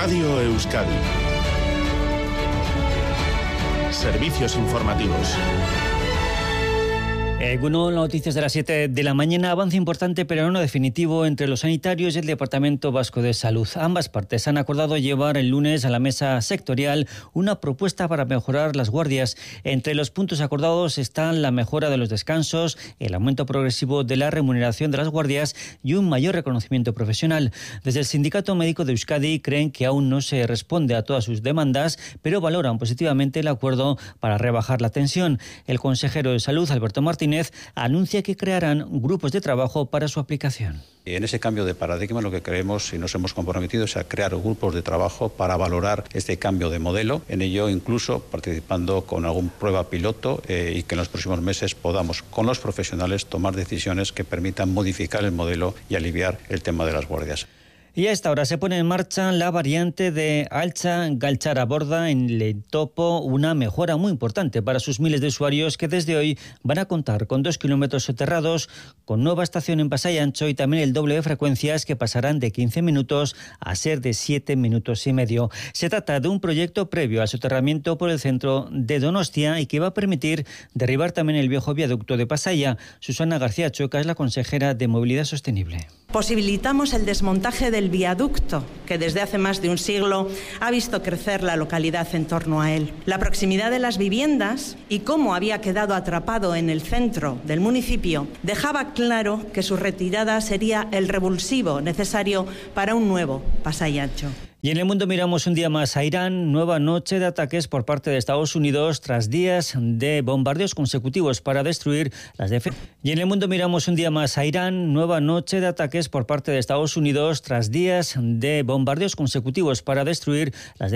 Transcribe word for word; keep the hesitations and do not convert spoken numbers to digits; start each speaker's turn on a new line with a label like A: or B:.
A: Radio Euskadi. Servicios informativos.
B: Eh, bueno, noticias de las siete de la mañana. Avance importante, pero no definitivo, entre los sanitarios y el Departamento Vasco de Salud. Ambas partes han acordado llevar el lunes a la mesa sectorial una propuesta para mejorar las guardias. Entre los puntos acordados están la mejora de los descansos, el aumento progresivo de la remuneración de las guardias y un mayor reconocimiento profesional. Desde el Sindicato Médico de Euskadi creen que aún no se responde a todas sus demandas, pero valoran positivamente el acuerdo para rebajar la tensión. El consejero de Salud, Alberto Martínez, anuncia que crearán grupos de trabajo para su aplicación.
C: En ese cambio de paradigma lo que creemos y nos hemos comprometido es a crear grupos de trabajo para valorar este cambio de modelo, en ello incluso participando con algún prueba piloto eh, y que en los próximos meses podamos con los profesionales tomar decisiones que permitan modificar el modelo y aliviar el tema de las guardias.
B: Y a esta hora se pone en marcha la variante de Altza-Galtzaraborda en Leitopo, una mejora muy importante para sus miles de usuarios que desde hoy van a contar con dos kilómetros soterrados, con nueva estación en Pasai Antxo y también el doble de frecuencias que pasarán de quince minutos a ser de siete minutos y medio. Se trata de un proyecto previo al soterramiento por el centro de Donostia y que va a permitir derribar también el viejo viaducto de Pasaia. Susana García Chueca es la consejera de Movilidad Sostenible.
D: Posibilitamos el desmontaje del viaducto, que desde hace más de un siglo ha visto crecer la localidad en torno a él. La proximidad de las viviendas y cómo había quedado atrapado en el centro del municipio dejaba claro que su retirada sería el revulsivo necesario para un nuevo Pasai Antxo.
B: Y en el mundo miramos un día más a Irán, nueva noche de ataques por parte de Estados Unidos tras días de bombardeos consecutivos para destruir las defensas. Y en el mundo miramos un día más a Irán, nueva noche de ataques por parte de Estados Unidos tras días de bombardeos consecutivos para destruir las